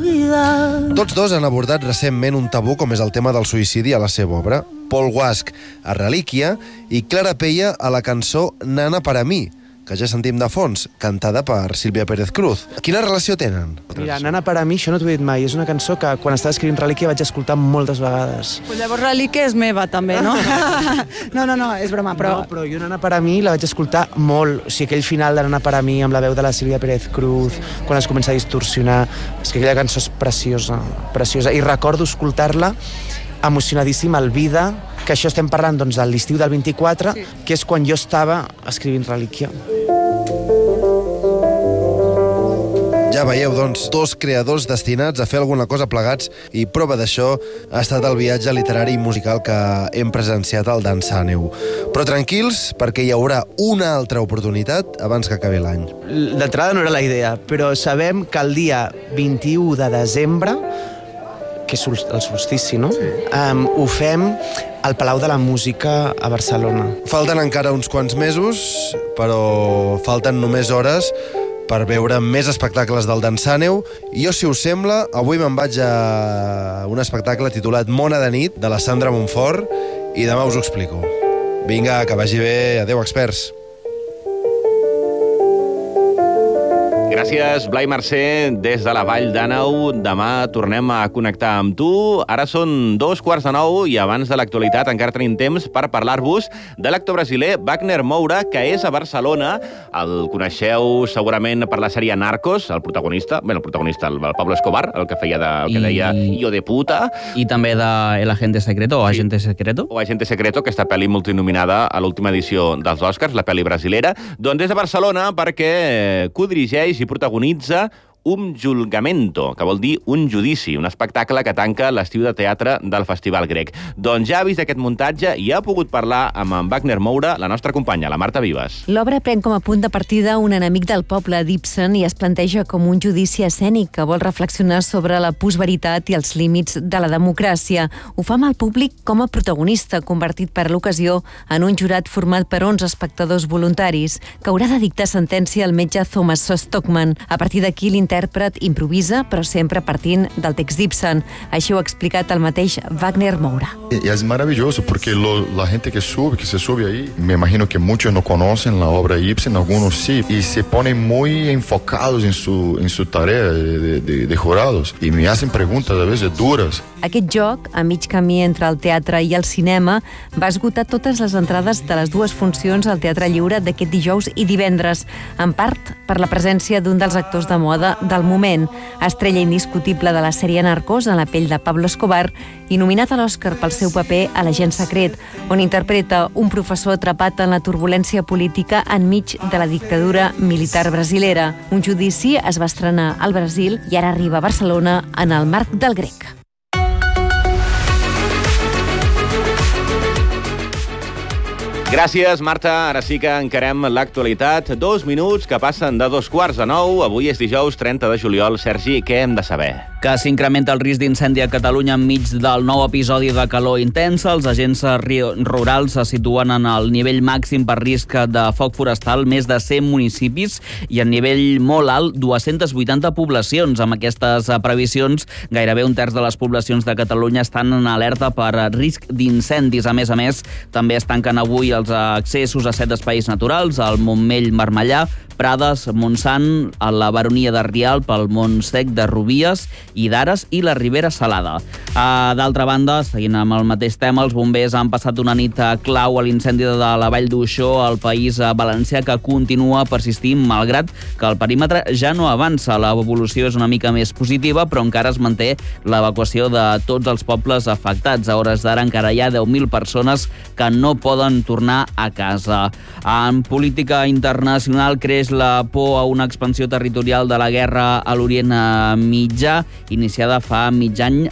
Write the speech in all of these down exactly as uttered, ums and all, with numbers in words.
Navidad. Tots dos han abordat recentment un tabú com és el tema del suïcidi a la seva obra. Paul Guasch a Relíquia i Clara Peya a la cançó Nana para mí, que ja sentim de fons, cantada per Sílvia Pérez Cruz. Quina relació tenen? Mira, Nana para mí, això no t'ho he dit mai, és una cançó que quan estava escrivint Relíquia vaig escoltar moltes vegades. Pues llavors Relíquia és meva, també, no? no, no, no, és broma, però... No, però jo Nana para mí la vaig escoltar molt. O sigui, aquell final de Nana para mí amb la veu de la Sílvia Pérez Cruz, quan es comença a distorsionar. És que aquella cançó és preciosa, preciosa. I recordo escoltar-la emocionadíssima al Vida, que això estem parlant doncs, de l'estiu del vint-i-quatre, sí. Que és quan jo estava escrivint Relíquia. Ja veieu, doncs, dos creadors destinats a fer alguna cosa plegats i prova d'això ha estat el viatge literari i musical que hem presenciat al Dansàneu. Però tranquils, perquè hi haurà una altra oportunitat abans que acabi l'any. D'entrada no era la idea, però sabem que el dia vint-i-u de desembre, que és el solstici, no? Sí. Um, ho fem al Palau de la Música a Barcelona. Falten encara uns quants mesos, però falten només hores per veure més espectacles del Dansàneu. I jo, si us sembla, avui me'n vaig a un espectacle titulat Mona de nit, de la Sandra Montfort, i demà us ho explico. Vinga, que vagi bé. Adéu, experts. Gràcies, Blai Mercè, des de la Vall d'Àneu. Demà tornem a connectar amb tu. Ara són dos quarts de nou i abans de l'actualitat encara tenim temps per parlar-vos de l'actor brasiler Wagner Moura, que és a Barcelona. El coneixeu segurament per la sèrie Narcos, el protagonista, bé, el protagonista, el Pablo Escobar, el que feia de, el que I... deia Hijo de puta. I també de El Agente Secreto, o sí. Agente Secreto. O Agente Secreto, aquesta pel·li multinominada a l'última edició dels Oscars, la pel·li brasilera. Doncs és a Barcelona perquè codirigeix i protagonitza Un Julgamento, que vol dir un judici, un espectacle que tanca l'estiu de teatre del Festival Grec. Doncs ja ha vist aquest muntatge i ha pogut parlar amb en Wagner Moura, la nostra companya, la Marta Vives. L'obra pren com a punt de partida un enemic del poble d'Ibsen i es planteja com un judici escènic que vol reflexionar sobre la postveritat i els límits de la democràcia. Ho fa amb el públic com a protagonista, convertit per l'ocasió en un jurat format per onze espectadors voluntaris, que haurà de dictar sentència al metge Thomas Stockman. A partir d'aquí, l'interpret L'intèrpret improvisa, però sempre partint del text d'Ibsen. Així ho ha explicat el mateix Wagner Moura. Y es maravilloso porque lo, la gente que sube, que se sube ahí, me imagino que muchos no conocen la obra Ibsen, algunos sí, y se ponen muy enfocados en su, en su tarea de, de, de jurados y me hacen preguntas a veces duras. Aquest joc, a mig camí entre el teatre i el cinema, va esgotar totes les entrades de les dues funcions al Teatre Lliure d'aquest dijous i divendres, en part per la presència d'un dels actors de moda del moment, estrella indiscutible de la sèrie Narcos en la pell de Pablo Escobar i nominat a l'Oscar pel seu paper a L'agent secret, on interpreta un professor atrapat en la turbulència política enmig de la dictadura militar brasilera. Un judici es va estrenar al Brasil i ara arriba a Barcelona en el marc del Grec. Gràcies, Marta. Ara sí que encarem l'actualitat. Dos minuts que passen de dos quarts de nou. Avui és dijous trenta de juliol. Sergi, què hem de saber? Que s'incrementa el risc d'incendi a Catalunya enmig del nou episodi de calor intensa. Els agents rurals se situen en el nivell màxim per risc de foc forestal, més de cent municipis, i en nivell molt alt, dues-centes vuitanta poblacions. Amb aquestes previsions, gairebé un terç de les poblacions de Catalunya estan en alerta per risc d'incendis. A més a més, també es tanquen avui els accessos a set espais naturals, al Montmell-Marmellà, Prades, Montsant, a la Baronia de Rialp, el Montsec de Rubies i d'Ares i la Ribera Salada. Uh, D'altra banda, seguint amb el mateix tema, els bombers han passat una nit clau a l'incendi de la Vall d'Uixó al País Valencià, que continua persistint, malgrat que el perímetre ja no avança. L'evolució és una mica més positiva, però encara es manté l'evacuació de tots els pobles afectats. A hores d'ara encara hi ha deu mil persones que no poden tornar a casa. En política internacional creix la por a una expansió territorial de la guerra a l'Orient Mitjà, iniciada fa mig any a l'Iran.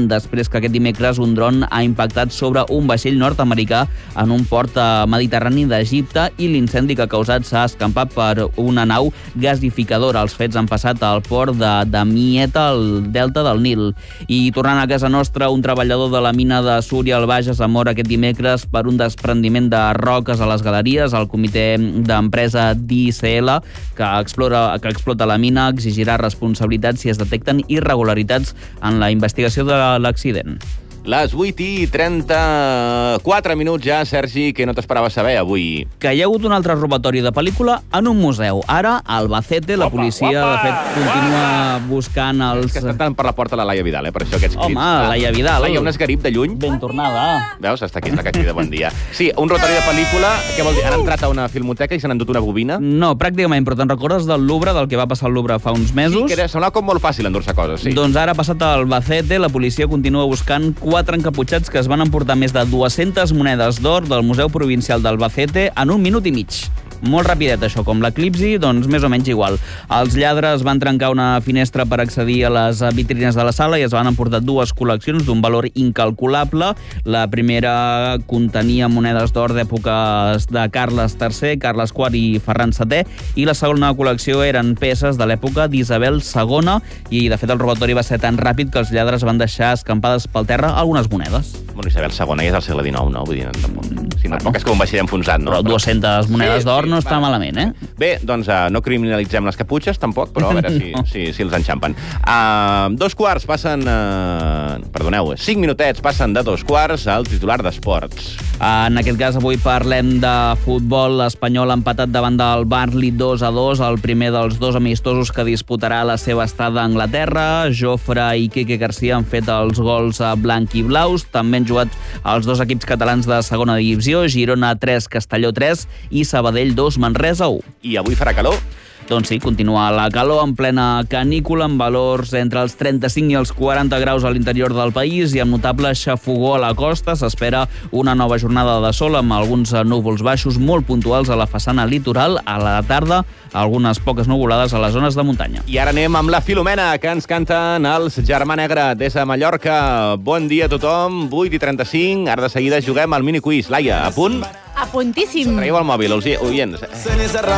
Iran, després que aquest dimecres un dron ha impactat sobre un vaixell nord-americà en un port mediterrani d'Egipte i l'incendi que ha causat s'ha escampat per una nau gasificadora. Els fets han passat al port de Damietta, al delta del Nil. I tornant a casa nostra, un treballador de la mina de Súria al Bages ha mort aquest dimecres per un desprendiment de roques a les galeries. El comitè d'empresa d'I C L, que explora, que explota la mina, exigirà responsabilitats si es detecten irregularitats en la investigació de l'accident. Les vuit i trenta-quatre minuts ja, Sergi, que no t'esperava saber avui. Que hi ha hagut un altre robatori de pel·lícula en un museu. Ara, a Albacete, la policia, opa, de fet, continua opa! buscant els... És que està per la porta la Laia Vidal, eh? Per això aquests crits. Home, Laia Vidal. Laia, un esgarip de lluny. Ben tornada. Veus? Està aquí, està aquí de bon dia. Sí, un robatori de pel·lícula, què vol dir? Han entrat a una filmoteca i s'han endut una bobina? No, pràcticament, però te'n recordes del Louvre, del que va passar al Louvre fa uns mesos? Sí, que era, semblava com molt fàcil endur-se coses, sí. Doncs ara ha passat a Albacete, la policia continua buscant quatre encaputxats que es van emportar més de dues-centes monedes d'or del Museu Provincial d'Albacete en un minut i mig. Molt rapidet, això, com l'Eclipsi, doncs més o menys igual. Els lladres van trencar una finestra per accedir a les vitrines de la sala i es van emportar dues col·leccions d'un valor incalculable. La primera contenia monedes d'or d'èpoques de Carles tercer, Carles quart i Ferran setè, i la segona col·lecció eren peces de l'època d'Isabel segona, i de fet el robatori va ser tan ràpid que els lladres van deixar escampades pel terra algunes monedes. Bueno, Isabel segona ja és del segle dinou, no? Vull dir, tampoc, si no, tampoc és com un vaixell enfonsat, no? Però dues-centes monedes sí, d'or sí, no està va. malament, eh? Bé, doncs uh, no criminalitzem les caputxes, tampoc, però a veure si, no. si, si els enxampen. Uh, dos quarts passen... Uh, perdoneu, cinc minutets passen de dos quarts al titular d'esports. En aquest cas, avui parlem de futbol. L'Espanyol ha empatat davant del Burnley dos a dos, el primer dels dos amistosos que disputarà la seva estada a Anglaterra. Jofre i Quique García han fet els gols a blanc i blaus. També han jugat els dos equips catalans de segona divisió, Girona tres, Castelló tres i Sabadell dos, Manresa u. I avui farà calor? Doncs sí, continua la calor en plena canícula, amb valors entre els trenta-cinc i els quaranta graus a l'interior del país i amb notable xafogó a la costa. S'espera una nova jornada de sol amb alguns núvols baixos molt puntuals a la façana litoral. A la tarda, algunes poques nuvolades a les zones de muntanya. I ara anem amb la Filomena, que ens canten els Germà Negre des de Mallorca. Bon dia a tothom, vuit i trenta-cinc. Ara de seguida juguem al miniquiz. Laia, a punt? A puntíssim. Traieu el mòbil, els oients.